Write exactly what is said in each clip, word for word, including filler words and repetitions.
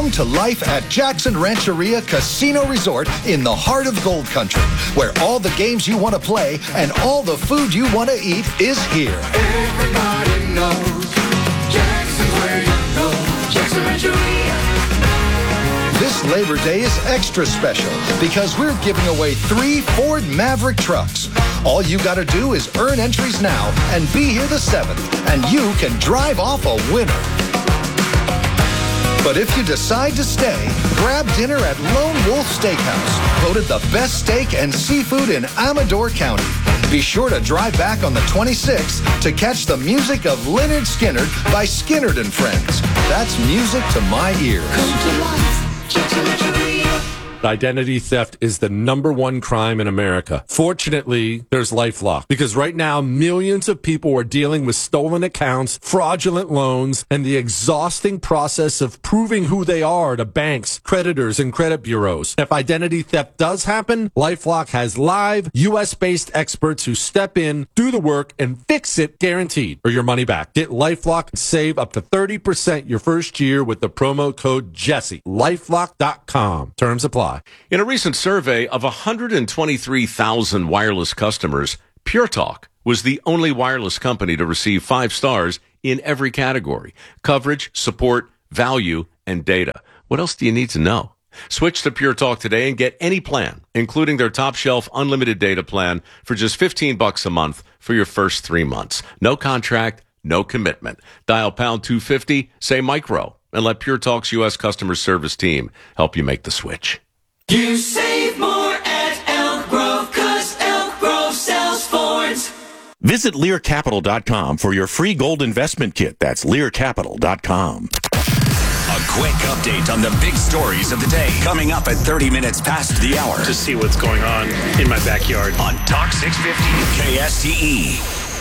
Come to life at Jackson Rancheria Casino Resort in the heart of Gold Country, where all the games you want to play and all the food you want to eat is here. Everybody knows Jackson's where you go. Jackson Rancheria. This Labor Day is extra special because we're giving away three Ford Maverick trucks. All you got to do is earn entries now and be here the seventh, and you can drive off a winner. But if you decide to stay, grab dinner at Lone Wolf Steakhouse, voted the best steak and seafood in Amador County. Be sure to drive back on the twenty-sixth to catch the music of Lynyrd Skynyrd by Skynyrd and Friends. That's music to my ears. Come to life, Jackson Rancheria. Identity theft is the number one crime in America. Fortunately, there's LifeLock, because right now millions of people are dealing with stolen accounts, fraudulent loans, and the exhausting process of proving who they are to banks, creditors, and credit bureaus. If identity theft does happen, LifeLock has live U S-based experts who step in, do the work, and fix it guaranteed, or your money back. Get LifeLock and save up to thirty percent your first year with the promo code Jesse. LifeLock dot com. Terms apply. In a recent survey of one hundred twenty-three thousand wireless customers, Pure Talk was the only wireless company to receive five stars in every category: coverage, support, value, and data. What else do you need to know? Switch to Pure Talk today and get any plan, including their top shelf unlimited data plan, for just fifteen bucks a month for your first three months. No contract, no commitment. Dial pound two fifty, say micro, and let Pure Talk's U S customer service team help you make the switch. You save more at Elk Grove, 'cause Elk Grove sells Fords. Visit Lear Capital dot com for your free gold investment kit. That's Lear Capital dot com. A quick update on the big stories of the day, coming up at thirty minutes past the hour. To see what's going on in my backyard. On Talk six fifty K S T E.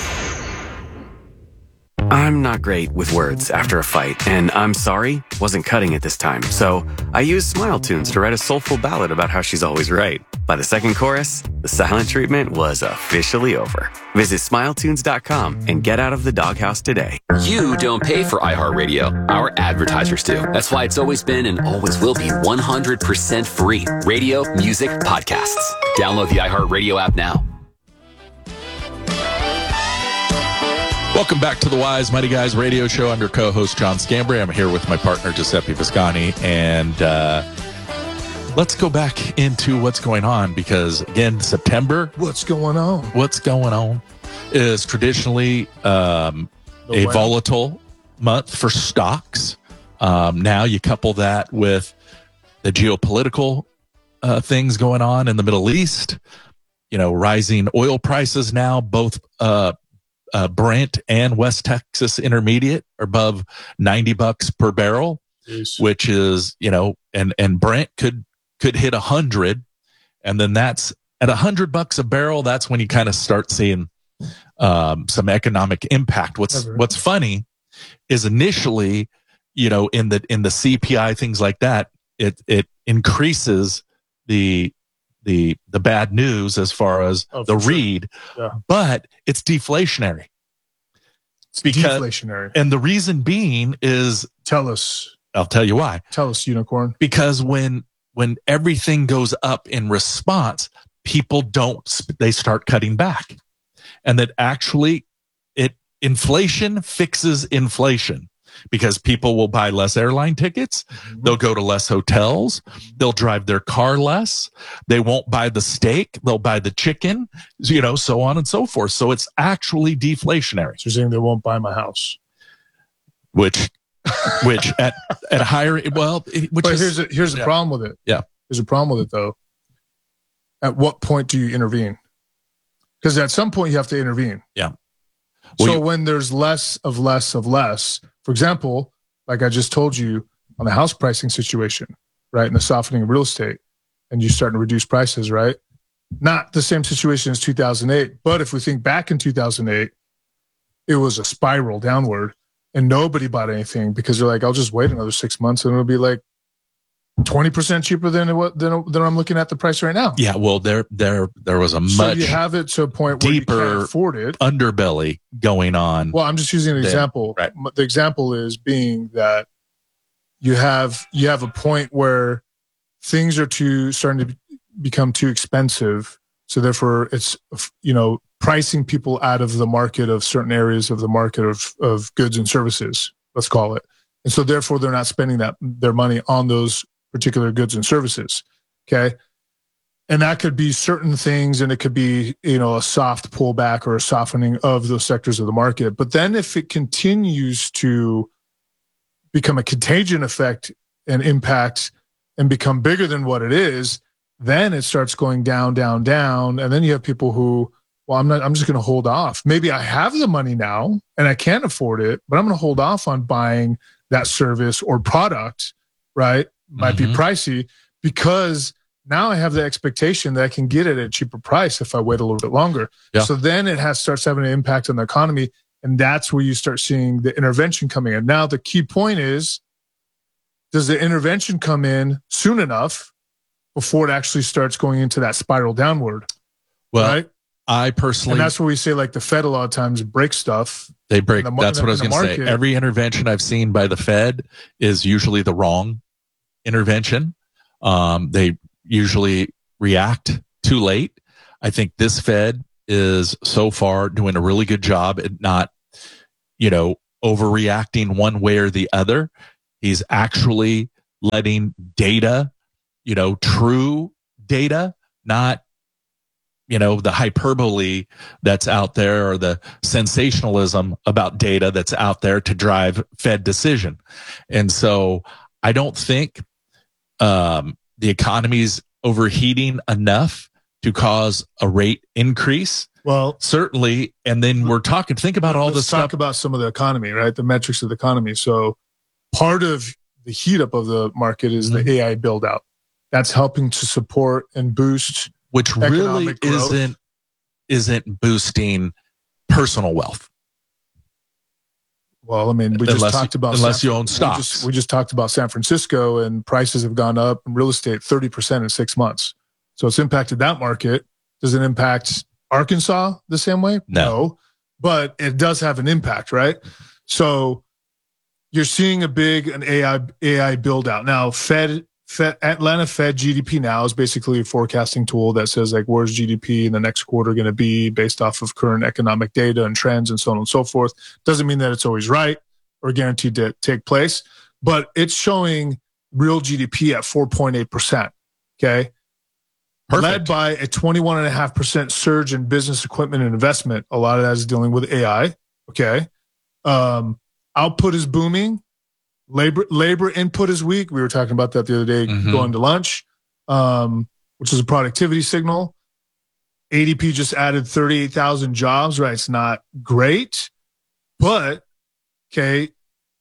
I'm not great with words after a fight, and I'm sorry wasn't cutting it this time, so I used Smile Tunes to write a soulful ballad about how she's always right. By the second chorus, the silent treatment was officially over. Visit Smile Tunes dot com and get out of the doghouse today. You don't pay for iHeartRadio. Our advertisers do. That's why it's always been and always will be one hundred percent free. Radio, music, podcasts. Download the iHeartRadio app now. Welcome back to the Wise Mighty Guys radio show. I'm your co-host, John Scambray. I'm here with my partner, Giuseppe Viscani. And uh, let's go back into what's going on, because, again, September. What's going on? What's going on is traditionally um, a way. volatile month for stocks. Um, now you couple that with the geopolitical uh, things going on in the Middle East, you know, rising oil prices now, both uh Uh, Brent and West Texas Intermediate are above ninety bucks per barrel, Jeez. which is, you know, and, and Brent could, could hit a hundred. And then that's at a hundred bucks a barrel. That's when you kind of start seeing, um, some economic impact. What's, Ever. what's funny is initially, you know, in the, in the C P I, things like that, it, it increases the, the the bad news as far as Oh, the for sure. read, Yeah. but it's deflationary. It's Because- deflationary. And the reason being is, Tell us. I'll tell you why. Tell us, unicorn. Because when when everything goes up in response, people don't, sp- they start cutting back. And that actually it inflation fixes inflation. Because people will buy less airline tickets, Mm-hmm. they'll go to less hotels, they'll drive their car less, they won't buy the steak, they'll buy the chicken, you know, so on and so forth. So it's actually deflationary. So you're saying they won't buy my house. Which, which at at higher, well, it- which But is, here's a, here's the yeah. problem with it. Yeah. There's a problem with it, though. At what point do you intervene? Because at some point you have to intervene. Yeah. Well, so you- when there's less of less of less, for example, like I just told you on the house pricing situation, right, and the softening of real estate, and you starting to reduce prices, right? Not the same situation as two thousand eight, but if we think back in two thousand eight, it was a spiral downward, and nobody bought anything because they're like, I'll just wait another six months and it'll be like twenty percent cheaper than what than, than I'm looking at the price right now. Yeah, well, there there there was a So much you have it to a point where you deeper can't afford it. underbelly going on. Well, I'm just using an Then, example. right. The example is being that you have you have a point where things are too starting to become too expensive. So therefore, it's, you know, pricing people out of the market of certain areas of the market of of goods and services. Let's call it. And so therefore, they're not spending that their money on those particular goods and services. Okay. And that could be certain things, and it could be, you know, a soft pullback or a softening of those sectors of the market. But then if it continues to become a contagion effect and impact and become bigger than what it is, then it starts going down, down, down. And then you have people who, well, I'm not, I'm just going to hold off. Maybe I have the money now and I can't afford it, but I'm going to hold off on buying that service or product, right? Might mm-hmm. be pricey, because now I have the expectation that I can get it at a cheaper price if I wait a little bit longer. Yeah. So then it has starts having an impact on the economy. And that's where you start seeing the intervention coming in. Now, the key point is, does the intervention come in soon enough before it actually starts going into that spiral downward? Well, right? I personally... And that's where we say, like, the Fed a lot of times breaks stuff. They break. The, that's the, what I was going to say. Every intervention I've seen by the Fed is usually the wrong intervention. Um, they usually react too late. I think this Fed is so far doing a really good job at not, you know, overreacting one way or the other. He's actually letting data, you know, true data, not, you know, the hyperbole that's out there or the sensationalism about data that's out there to drive Fed decision. And so I don't think um, the economy's overheating enough to cause a rate increase. Well, certainly. And then we're talking, think about all this stuff. Let's talk about some of the economy, right? The metrics of the economy. So part of the heat up of the market is mm-hmm. the A I build out. That's helping to support and boost, which really growth. isn't, isn't boosting personal wealth. Well, I mean, we unless just talked about unless San, you own stocks. We just, we just talked about San Francisco, and prices have gone up in real estate thirty percent in six months. So it's impacted that market. Does it impact Arkansas the same way? No. no, but it does have an impact, right? So you're seeing a big an A I A I build out now. Fed, Fed Atlanta Fed G D P now is basically a forecasting tool that says, like, where's G D P in the next quarter going to be based off of current economic data and trends and so on and so forth. Doesn't mean that it's always right or guaranteed to take place, but it's showing real G D P at four point eight percent. Okay. Perfect. Led by a twenty-one point five percent surge in business equipment and investment. A lot of that is dealing with A I. Okay. Um, output is booming. Labor labor input is weak. We were talking about that the other day mm-hmm. going to lunch, um, which is a productivity signal. A D P just added thirty-eight thousand jobs, right? It's not great, but, okay,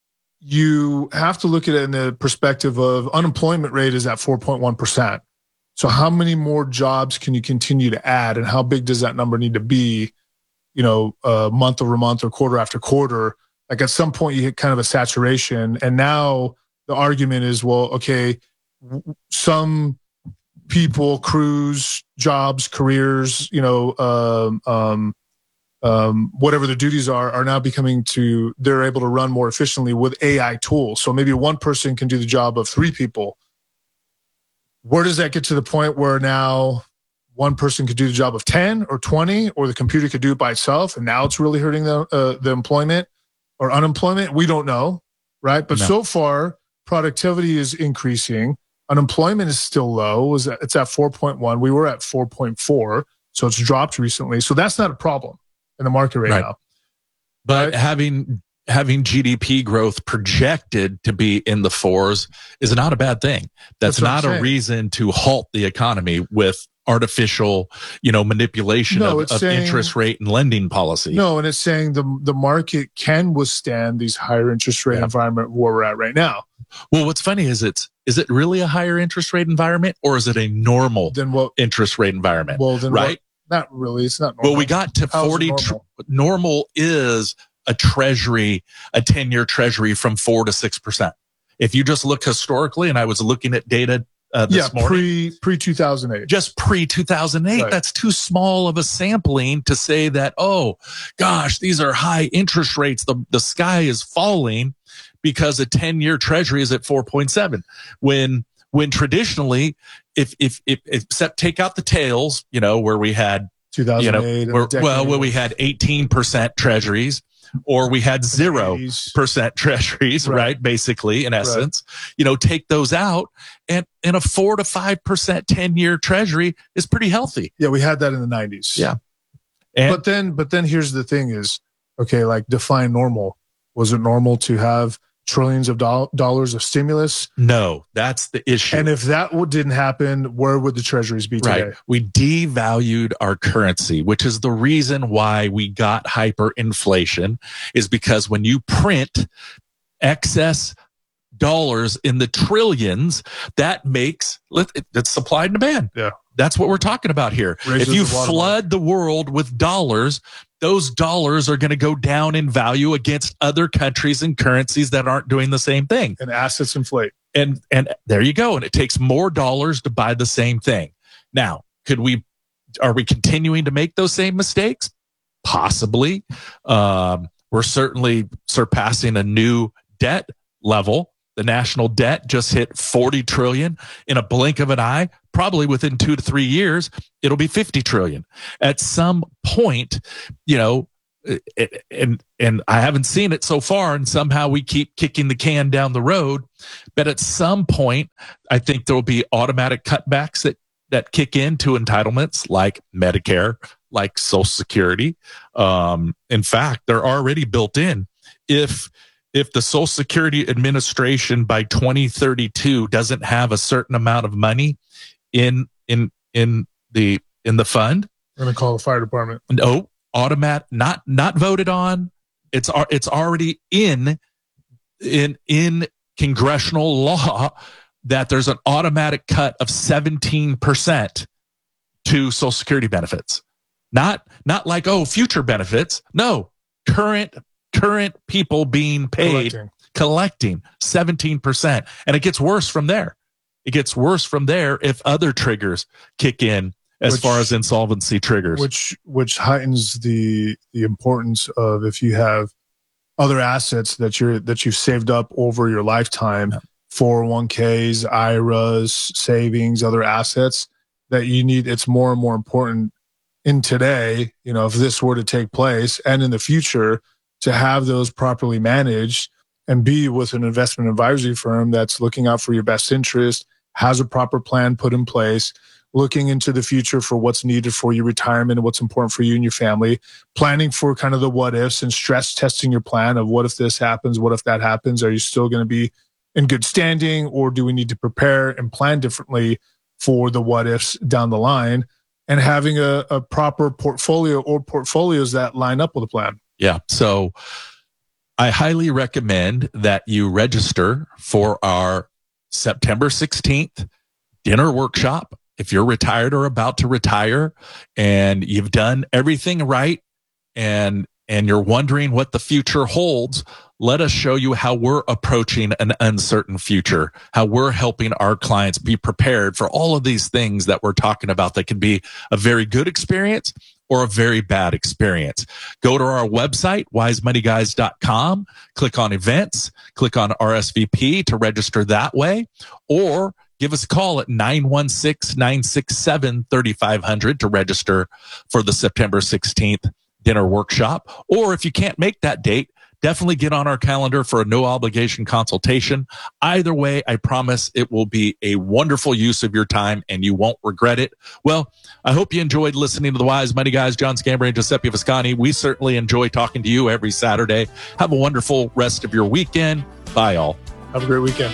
you have to look at it in the perspective of unemployment rate is at four point one percent. So how many more jobs can you continue to add, and how big does that number need to be, you know, uh, month over month or quarter after quarter? Like, at some point you hit kind of a saturation. And now the argument is, well, okay, some people, crews, jobs, careers, you know, um, um, um, whatever their duties are, are now becoming to, they're able to run more efficiently with A I tools. So maybe one person can do the job of three people. Where does that get to the point where now one person could do the job of ten or twenty, or the computer could do it by itself, and now it's really hurting the uh, the employment or unemployment? We don't know, right? But no. So far, productivity is increasing. Unemployment is still low. It's at four point one. We were at four point four, so it's dropped recently. So that's not a problem in the market right, right. now. But right? having having G D P growth projected to be in the fours is not a bad thing. That's, That's not a reason to halt the economy with artificial, you know, manipulation no, of, of saying, interest rate and lending policy. No, and it's saying the the market can withstand these higher interest rate yeah. environment where we're at right now. Well, what's funny is it's is it really a higher interest rate environment, or is it a normal then what, interest rate environment? Well, then right? What, not really. It's not normal. Well, we got to How's forty. Normal? Tr- normal is a treasury, a ten-year treasury from four to six percent. If you just look historically, and I was looking at data uh, this yeah, morning, pre pre two thousand eight, just pre two thousand eight. Right. That's too small of a sampling to say that, oh gosh, these are high interest rates. The the sky is falling, because a ten-year treasury is at four point seven. When when traditionally, if if if except take out the tails, you know, where we had two thousand eight, you know, where, well, where we had eighteen percent treasuries, or we had zero percent treasuries, right. right? Basically, in essence, right. you know, take those out, and and a four to five percent ten-year treasury is pretty healthy. Yeah, we had that in the nineties. Yeah, and, but then but then here's the thing: is okay, like define normal. Was it normal to have trillions of do- dollars of stimulus? No, that's the issue. And if that w- didn't happen, where would the treasuries be today? Right. We devalued our currency, which is the reason why we got hyperinflation, is because when you print excess dollars in the trillions, that makes, that's supply and demand. Yeah. That's what we're talking about here. Raises if you the flood the world with dollars, those dollars are going to go down in value against other countries and currencies that aren't doing the same thing. And assets inflate. And and there you go. And it takes more dollars to buy the same thing. Now, could we, are we continuing to make those same mistakes? Possibly. Um, we're certainly surpassing a new debt level. The national debt just hit forty trillion in a blink of an eye. Probably within two to three years, it'll be fifty trillion. At some point, you know, and and I haven't seen it so far, and somehow we keep kicking the can down the road. But at some point, I think there will be automatic cutbacks that that kick into entitlements like Medicare, like Social Security. Um, in fact, they're already built in. If If the Social Security Administration by twenty thirty-two doesn't have a certain amount of money in in in the in the fund, we're gonna call the fire department. No, automatic, not not voted on. It's it's already in in in congressional law that there's an automatic cut of seventeen percent to Social Security benefits. Not not like oh future benefits. No, current. Current people being paid, collecting, collecting seventeen percent. And it gets worse from there. It gets worse from there if other triggers kick in as which, far as insolvency triggers. Which which heightens the the importance of if you have other assets that you're that you've saved up over your lifetime, yeah. four oh one k's, I R As, savings, other assets that you need. It's more and more important in today, you know, if this were to take place and in the future, to have those properly managed and be with an investment advisory firm that's looking out for your best interest, has a proper plan put in place, looking into the future for what's needed for your retirement and what's important for you and your family, planning for kind of the what ifs and stress testing your plan of what if this happens, what if that happens? Are you still going to be in good standing, or do we need to prepare and plan differently for the what ifs down the line? And having a, a proper portfolio or portfolios that line up with a plan. Yeah. So I highly recommend that you register for our September sixteenth dinner workshop. If you're retired or about to retire and you've done everything right and and you're wondering what the future holds, let us show you how we're approaching an uncertain future, how we're helping our clients be prepared for all of these things that we're talking about that can be a very good experience or a very bad experience. Go to our website, wise money guys dot com, click on events, click on R S V P to register that way, or give us a call at nine one six, nine six seven, three five zero zero to register for the September sixteenth dinner workshop. Or if you can't make that date, definitely get on our calendar for a no obligation consultation. Either way, I promise it will be a wonderful use of your time and you won't regret it. Well, I hope you enjoyed listening to the Wise Money Guys, John Scambray and Giuseppe Viscani. We certainly enjoy talking to you every Saturday. Have a wonderful rest of your weekend. Bye, all. Have a great weekend.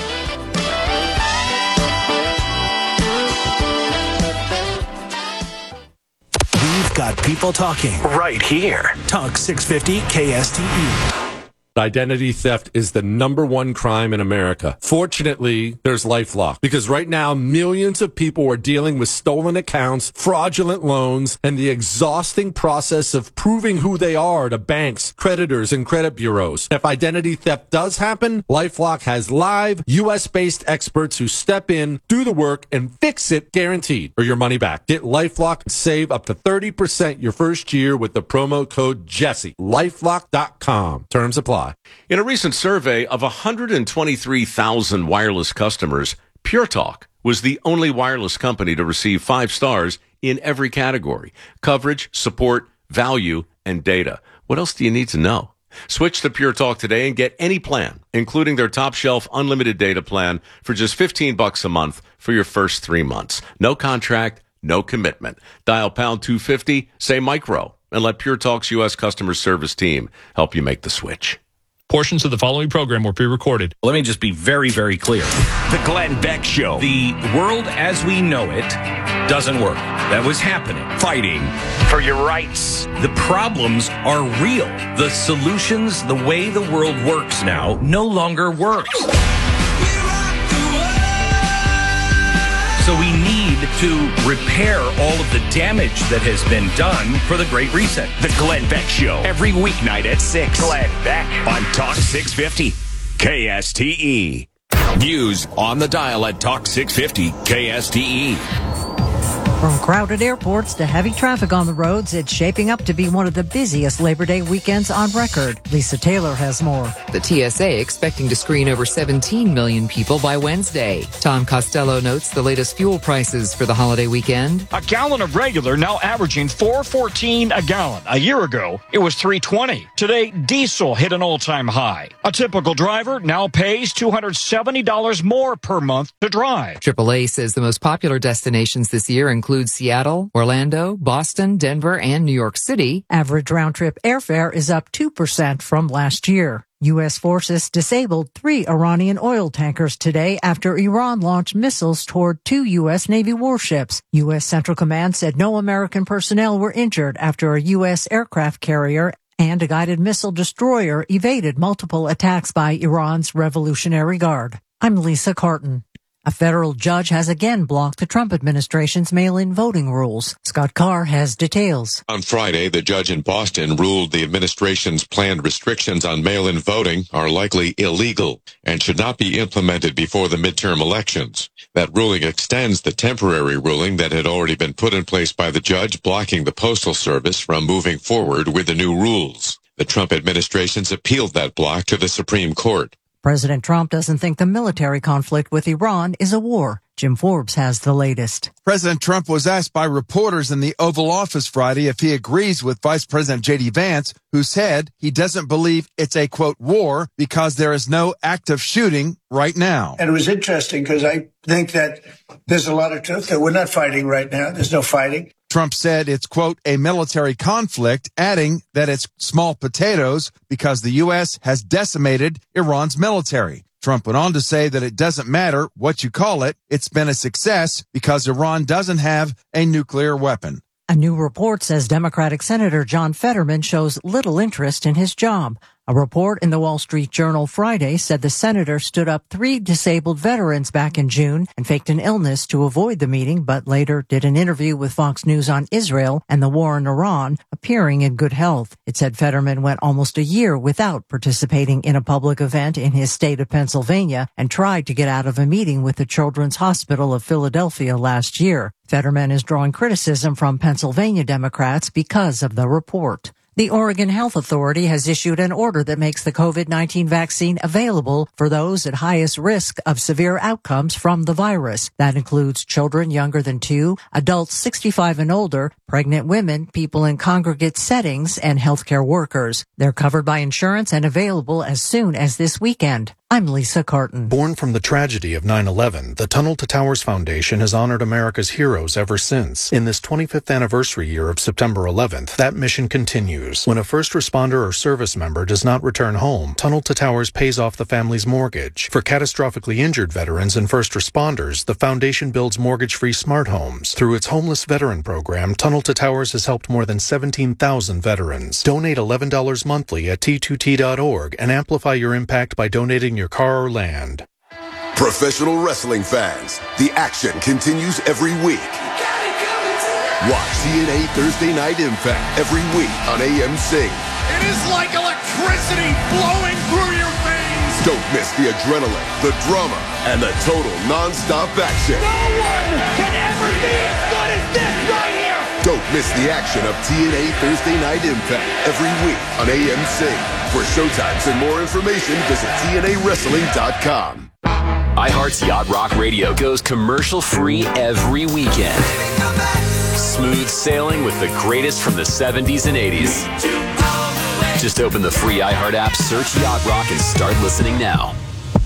Got people talking right here. Talk six fifty K S T E. Identity theft is the number one crime in America. Fortunately, there's LifeLock, because right now millions of people are dealing with stolen accounts, fraudulent loans, and the exhausting process of proving who they are to banks, creditors, and credit bureaus. If identity theft does happen, LifeLock has live U S-based experts who step in, do the work, and fix it guaranteed, or your money back. Get LifeLock and save up to thirty percent your first year with the promo code Jesse. LifeLock dot com. Terms apply. apply. In a recent survey of one hundred twenty-three thousand wireless customers, Pure Talk was the only wireless company to receive five stars in every category: coverage, support, value, and data. What else do you need to know? Switch to Pure Talk today and get any plan, including their top shelf unlimited data plan, for just fifteen bucks a month for your first three months. No contract, no commitment. Dial pound two fifty, say micro, and let Pure Talk's U S customer service team help you make the switch. Portions of the following program were pre-recorded. Let me just be very, very clear. The Glenn Beck Show. The world as we know it doesn't work. That was happening. Fighting for your rights. The problems are real. The solutions, the way the world works now, no longer works. So we need to repair all of the damage that has been done for the Great Reset. The Glenn Beck Show. Every weeknight at six. Glenn Beck. On Talk six fifty. K S T E. Views on the dial at Talk six fifty. K S T E. From crowded airports to heavy traffic on the roads, it's shaping up to be one of the busiest Labor Day weekends on record. Lisa Taylor has more. The T S A expecting to screen over seventeen million people by Wednesday. Tom Costello notes the latest fuel prices for the holiday weekend. A gallon of regular now averaging four fourteen a gallon. A year ago, it was three twenty. Today, diesel hit an all-time high. A typical driver now pays two hundred seventy dollars more per month to drive. triple A says the most popular destinations this year include Seattle, Orlando, Boston, Denver, and New York City. Average round-trip airfare is up two percent from last year. U S forces disabled three Iranian oil tankers today after Iran launched missiles toward two U S Navy warships. U S Central Command said no American personnel were injured after a U S aircraft carrier and a guided missile destroyer evaded multiple attacks by Iran's Revolutionary Guard. I'm Lisa Carton. A federal judge has again blocked the Trump administration's mail-in voting rules. Scott Carr has details. On Friday, the judge in Boston ruled the administration's planned restrictions on mail-in voting are likely illegal and should not be implemented before the midterm elections. That ruling extends the temporary ruling that had already been put in place by the judge blocking the Postal Service from moving forward with the new rules. The Trump administration's appealed that block to the Supreme Court. President Trump doesn't think the military conflict with Iran is a war. Jim Forbes has the latest. President Trump was asked by reporters in the Oval Office Friday if he agrees with Vice President J D Vance, who said he doesn't believe it's a, quote, war because there is no active shooting right now. And it was interesting because I think that there's a lot of truth that we're not fighting right now. There's no fighting. Trump said it's, quote, a military conflict, adding that it's small potatoes because the U S has decimated Iran's military. Trump went on to say that it doesn't matter what you call it. It's been a success because Iran doesn't have a nuclear weapon. A new report says Democratic Senator John Fetterman shows little interest in his job. A report in the Wall Street Journal Friday said the senator stood up three disabled veterans back in June and faked an illness to avoid the meeting, but later did an interview with Fox News on Israel and the war in Iran, appearing in good health. It said Fetterman went almost a year without participating in a public event in his state of Pennsylvania and tried to get out of a meeting with the Children's Hospital of Philadelphia last year. Fetterman is drawing criticism from Pennsylvania Democrats because of the report. The Oregon Health Authority has issued an order that makes the COVID nineteen vaccine available for those at highest risk of severe outcomes from the virus. That includes children younger than two, adults sixty-five and older, pregnant women, people in congregate settings, and healthcare workers. They're covered by insurance and available as soon as this weekend. I'm Lisa Carton. Born from the tragedy of nine eleven, the Tunnel to Towers Foundation has honored America's heroes ever since. In this twenty-fifth anniversary year of September eleventh, that mission continues. When a first responder or service member does not return home, Tunnel to Towers pays off the family's mortgage. For catastrophically injured veterans and first responders, the foundation builds mortgage-free smart homes. Through its homeless veteran program, Tunnel to Towers has helped more than seventeen thousand veterans. Donate eleven dollars monthly at T two T dot org and amplify your impact by donating your car or land. Professional wrestling fans, the action continues every week. Watch T N A Thursday Night Impact every week on A M C. It is like electricity blowing through your veins. Don't miss the adrenaline, the drama, and the total non-stop action. No one can ever be as good as this right here. Don't miss the action of T N A Thursday Night Impact every week on A M C. For showtimes and more information, visit T N A wrestling dot com. iHeart's Yacht Rock Radio goes commercial-free every weekend. Smooth sailing with the greatest from the seventies and eighties. Just open the free iHeart app, search Yacht Rock, and start listening now.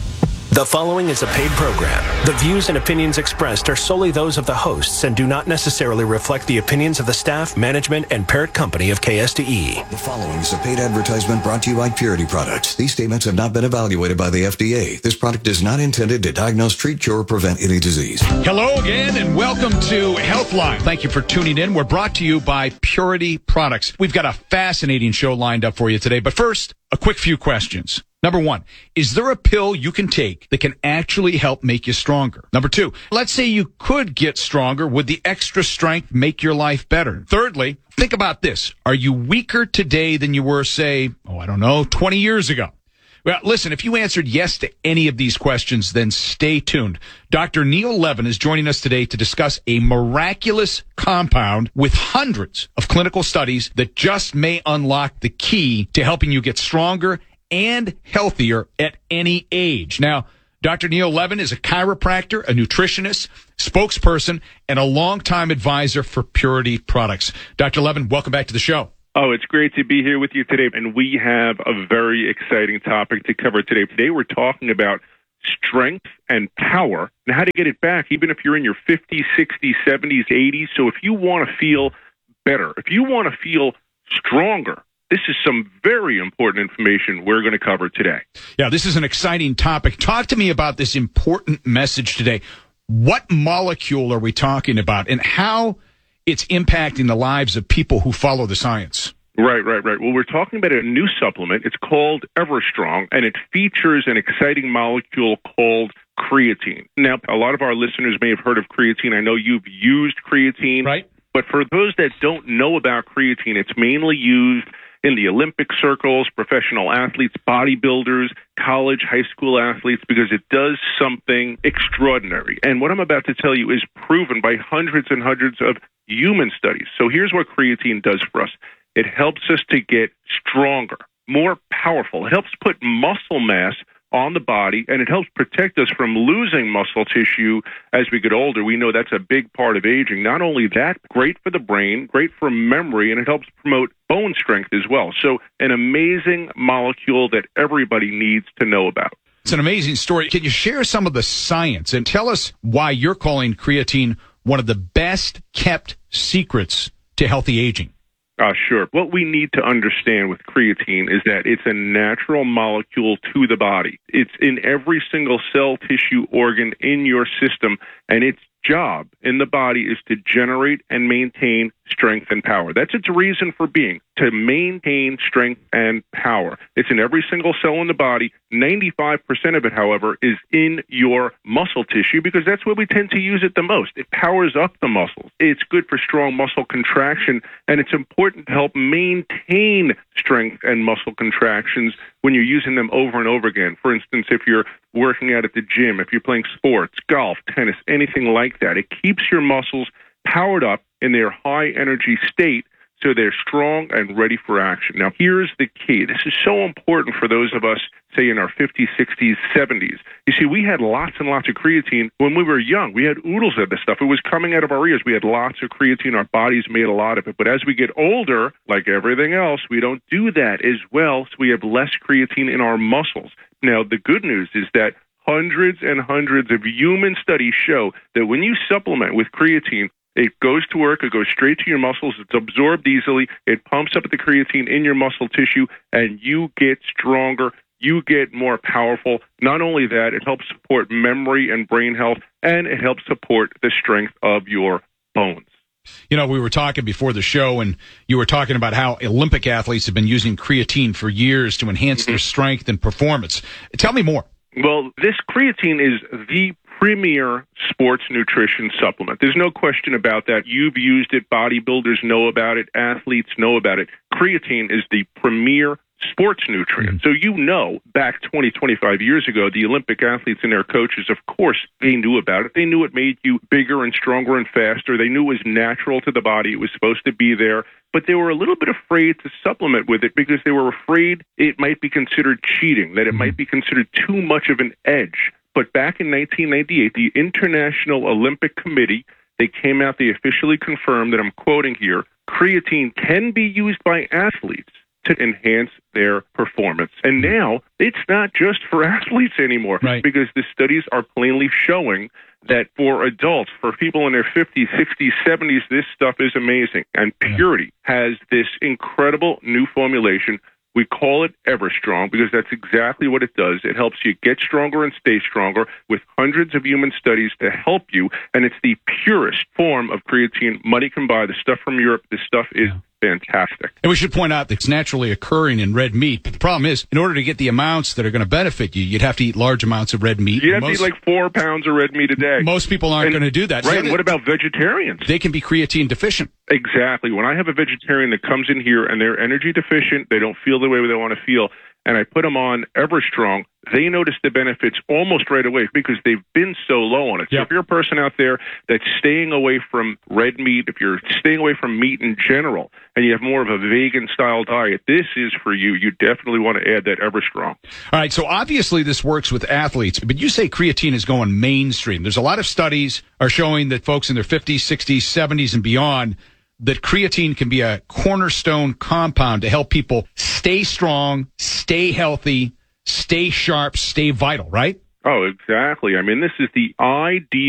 The following is a paid program. The views and opinions expressed are solely those of the hosts and do not necessarily reflect the opinions of the staff, management, and parent company of K S T E. The following is a paid advertisement brought to you by Purity Products. These statements have not been evaluated by the F D A. This product is not intended to diagnose, treat, cure, or prevent any disease. Hello again, and welcome to Healthline. Thank you for tuning in. We're brought to you by Purity Products. We've got a fascinating show lined up for you today, but first, a quick few questions. Number one, is there a pill you can take that can actually help make you stronger? Number two, let's say you could get stronger. Would the extra strength make your life better? Thirdly, think about this. Are you weaker today than you were, say, oh, I don't know, twenty years ago? Well, listen, if you answered yes to any of these questions, then stay tuned. Doctor Neil Levin is joining us today to discuss a miraculous compound with hundreds of clinical studies that just may unlock the key to helping you get stronger and healthier at any age. Now, Doctor Neil Levin is a chiropractor, a nutritionist, spokesperson, and a longtime advisor for Purity Products. Doctor Levin, welcome back to the show. Oh, it's great to be here with you today, and we have a very exciting topic to cover today. Today we're talking about strength and power and how to get it back, even if you're in your fifties, sixties, seventies, eighties. So if you want to feel better, if you want to feel stronger, this is some very important information we're going to cover today. Yeah, this is an exciting topic. Talk to me about this important message today. What molecule are we talking about, and how it's impacting the lives of people who follow the science? Right, right, right. Well, we're talking about a new supplement. It's called EverStrong, and it features an exciting molecule called creatine. Now, a lot of our listeners may have heard of creatine. I know you've used creatine. Right. But for those that don't know about creatine, it's mainly used in the Olympic circles, professional athletes, bodybuilders, college, high school athletes, because it does something extraordinary. And what I'm about to tell you is proven by hundreds and hundreds of human studies. So here's what creatine does for us. It helps us to get stronger, more powerful. It helps put muscle mass on the body, and it helps protect us from losing muscle tissue as we get older. We know that's a big part of aging. Not only that, great for the brain, great for memory, and it helps promote bone strength as well. So an amazing molecule that everybody needs to know about. It's an amazing story. Can you share some of the science and tell us why you're calling creatine one of the best kept secrets to healthy aging? Uh, sure. What we need to understand with creatine is that it's a natural molecule to the body. It's in every single cell, tissue, organ in your system, and its job in the body is to generate and maintain strength and power. That's its reason for being, to maintain strength and power. It's in every single cell in the body. ninety-five percent of it, however, is in your muscle tissue because that's where we tend to use it the most. It powers up the muscles. It's good for strong muscle contraction, and it's important to help maintain strength and muscle contractions when you're using them over and over again. For instance, if you're working out at the gym, if you're playing sports, golf, tennis, anything like that, it keeps your muscles powered up in their high energy state so they're strong and ready for action. Now, here's the key. This is so important for those of us, say, in our fifties, sixties, seventies. You see, we had lots and lots of creatine when we were young. We had oodles of this stuff. It was coming out of our ears. We had lots of creatine. Our bodies made a lot of it. But as we get older, like everything else, we don't do that as well, so we have less creatine in our muscles. Now, the good news is that hundreds and hundreds of human studies show that when you supplement with creatine, it goes to work, it goes straight to your muscles, it's absorbed easily, it pumps up the creatine in your muscle tissue, and you get stronger, you get more powerful. Not only that, it helps support memory and brain health, and it helps support the strength of your bones. You know, we were talking before the show, and you were talking about how Olympic athletes have been using creatine for years to enhance mm-hmm. their strength and performance. Tell me more. Well, this creatine is the premier sports nutrition supplement. There's no question about that. You've used it. Bodybuilders know about it. Athletes know about it. Creatine is the premier sports nutrient. So you know, back twenty, twenty-five years ago, the Olympic athletes and their coaches, of course, they knew about it. They knew it made you bigger and stronger and faster. They knew it was natural to the body. It was supposed to be there. But they were a little bit afraid to supplement with it because they were afraid it might be considered cheating, that it might be considered too much of an edge. But back in nineteen ninety-eight, the International Olympic Committee, they came out, they officially confirmed that, I'm quoting here, creatine can be used by athletes to enhance their performance. And now it's not just for athletes anymore, right, because the studies are plainly showing that for adults, for people in their fifties, sixties, seventies, this stuff is amazing. And Purity has this incredible new formulation. We call it EverStrong because that's exactly what it does. It helps you get stronger and stay stronger with hundreds of human studies to help you. And it's the purest form of creatine money can buy. The stuff from Europe, this stuff is fantastic. And we should point out that it's naturally occurring in red meat. But the problem is, in order to get the amounts that are going to benefit you, you'd have to eat large amounts of red meat. You have to eat like four pounds of red meat a day. Most people aren't going to do that. Right. So And what about vegetarians? They can be creatine deficient. Exactly. When I have a vegetarian that comes in here and they're energy deficient, they don't feel the way they want to feel, and I put them on EverStrong, they notice the benefits almost right away because they've been so low on it. So if you're a person out there that's staying away from red meat, if you're staying away from meat in general, and you have more of a vegan-style diet, this is for you. You definitely want to add that EverStrong. All right, so obviously this works with athletes, but you say creatine is going mainstream. There's a lot of studies are showing that folks in their fifties, sixties, seventies, and beyond, that creatine can be a cornerstone compound to help people stay strong, stay healthy, stay sharp, stay vital, right? Oh, exactly. I mean, this is the ideal